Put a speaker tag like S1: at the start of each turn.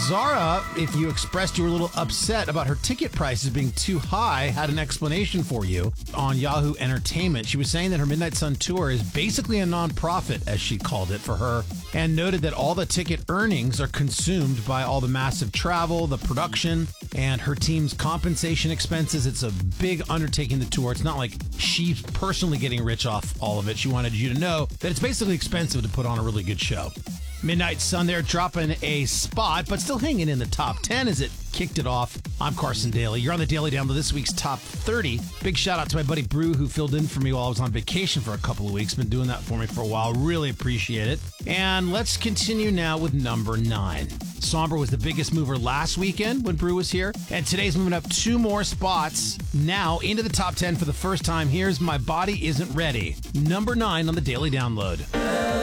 S1: Zara, if you expressed you were a little upset about her ticket prices being too high, had an explanation for you on Yahoo Entertainment. She was saying that her Midnight Sun tour is basically a nonprofit, as she called it, for her, and noted that all the ticket earnings are consumed by all the massive travel, the production, and her team's compensation expenses. It's a big undertaking, the tour. It's not like she's personally getting rich off all of it. She wanted you to know that it's basically expensive to put on a really good show. Midnight Sun there dropping a spot, but still hanging in the top 10 as it kicked it off. I'm Carson Daly. You're on the Daily Download, this week's Top 30. Big shout out to my buddy Brew, who filled in for me while I was on vacation for a couple of weeks. Been doing that for me for a while. Really appreciate it. And let's continue now with number 9. Somber was the biggest mover last weekend when Brew was here, and today's moving up 2 more spots now into the top 10 for the first time. Here's My Body Isn't Ready, number 9 on the Daily Download.